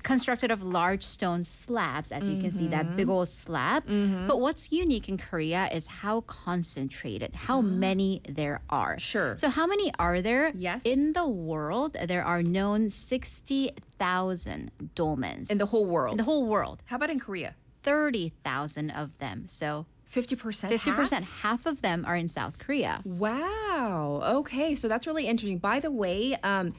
constructed of large stone slabs, as you can see, that big old slab. But what's unique in Korea is how concentrated, how many there are. Sure. So how many are there? Yes. In the world, there are known 60,000 dolmens. In the whole world. In the whole world. How about in Korea? 30,000 of them. So 50%? 50%, half of them are in South Korea. Wow. Okay, so that's really interesting. By the way,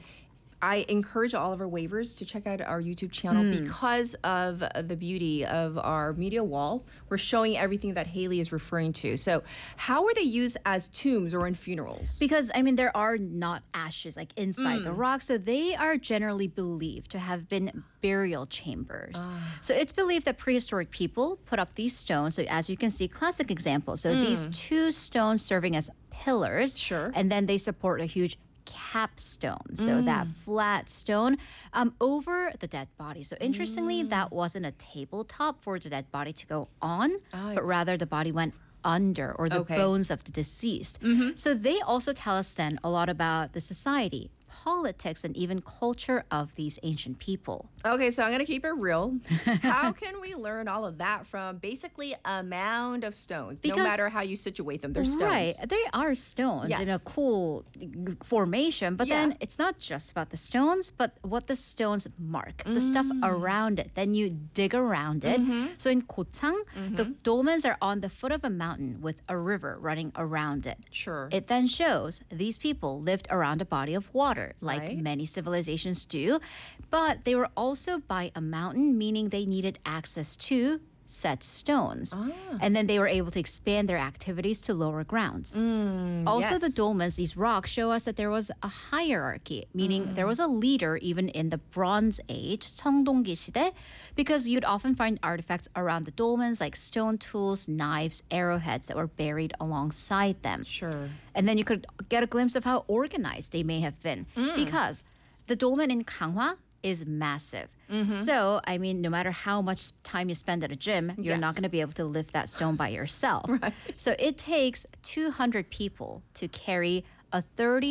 I encourage all of our waivers to check out our YouTube channel because of the beauty of our media wall. We're showing everything that Haley is referring to. So how are they used as tombs or in funerals? Because, I mean, there are not ashes like inside the rock. So they are generally believed to have been burial chambers. So it's believed that prehistoric people put up these stones. So as you can see, classic example. So these two stones serving as pillars. Sure. And then they support a huge capstone, so that flat stone over the dead body. So interestingly, that wasn't a tabletop for the dead body to go on, but rather the body went under, or the bones of the deceased. So they also tell us then a lot about the society, politics, and even culture of these ancient people. Okay, so I'm going to keep it real. How can we learn all of that from basically a mound of stones? Because, no matter how you situate them, they're stones. Right. They are stones in a cool formation. But then it's not just about the stones, but what the stones mark, the stuff around it. Then you dig around it. So in Gochang, the dolmens are on the foot of a mountain with a river running around it. Sure. It then shows these people lived around a body of water, like many civilizations do. But they were also by a mountain, meaning they needed access to set stones. And then they were able to expand their activities to lower grounds. Also, the dolmens, these rocks, show us that there was a hierarchy, meaning there was a leader even in the Bronze Age, 청동기 시대, because you'd often find artifacts around the dolmens like stone tools, knives, arrowheads that were buried alongside them. Sure. And then you could get a glimpse of how organized they may have been, because the dolmen in Ganghwa is massive. So, I mean, no matter how much time you spend at a gym, you're not going to be able to lift that stone by yourself. So it takes 200 people to carry a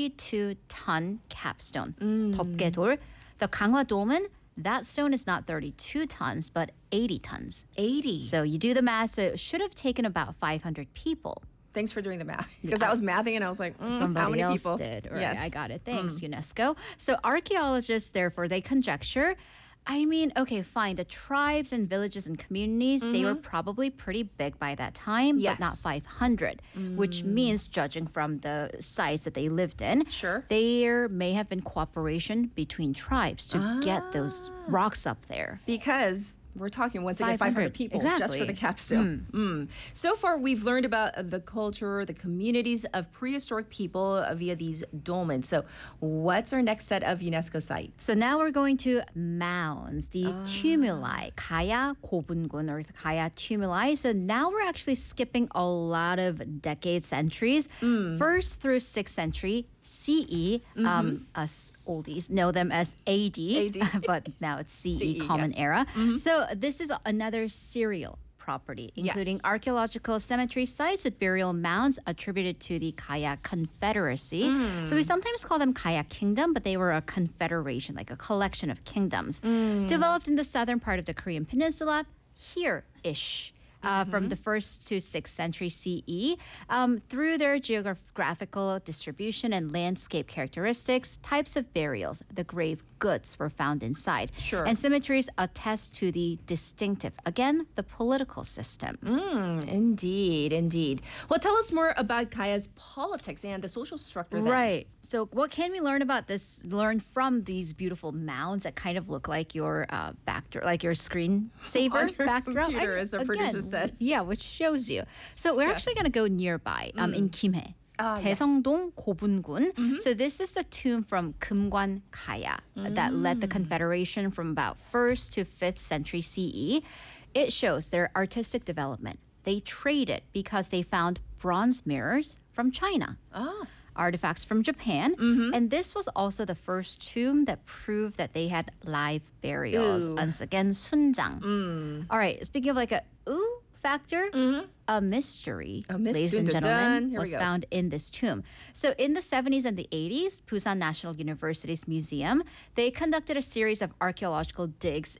32-ton capstone. 덮개돌. The Ganghwa dolmen, that stone is not 32 tons, but 80 tons. 80. So you do the math, so it should have taken about 500 people. Thanks for doing the math. Because I was mathing and I was like, Somebody how many else people? did. Right, Yes. I got it. Thanks, UNESCO. So archaeologists, therefore, they conjecture, I mean, okay, fine. The tribes and villages and communities, they were probably pretty big by that time, but not 500, which means, judging from the sites that they lived in, there may have been cooperation between tribes to get those rocks up there. Because we're talking, once again, 500 people just for the capstone. So far, we've learned about the culture, the communities of prehistoric people via these dolmens. So what's our next set of UNESCO sites? So now we're going to mounds, the tumuli, Gaya 고분군, or the Gaya tumuli. So now we're actually skipping a lot of decades, centuries. First through 6th century CE, us oldies know them as AD, but now it's CE, Common Era. So this is another serial property, including archaeological cemetery sites with burial mounds attributed to the Gaya Confederacy. So we sometimes call them Gaya Kingdom, but they were a confederation, like a collection of kingdoms, developed in the southern part of the Korean peninsula, here-ish. From the 1st to 6th century CE. Through their geographical distribution and landscape characteristics, types of burials, the grave goods were found inside. And cemeteries attest to the distinctive, again, the political system. Indeed, indeed. Well, tell us more about Gaya's politics and the social structure then. Right. So what can we learn about this? Learn from these beautiful mounds that kind of look like your backdrop, like your screensaver backdrop. Computer, as our producer said. Yeah, which shows you. So we're actually going to go nearby in Kimhae. 대성동 고분군. So this is the tomb from Kumgwan Gaya that led the Confederation from about 1st to 5th century CE. It shows their artistic development. They traded because they found bronze mirrors from China. Artifacts from Japan. And this was also the first tomb that proved that they had live burials. Once again, 순장. All right, speaking of like a factor, a mystery, ladies and gentlemen, was found in this tomb. So in the 70s and the 80s, Busan National University's museum, they conducted a series of archaeological digs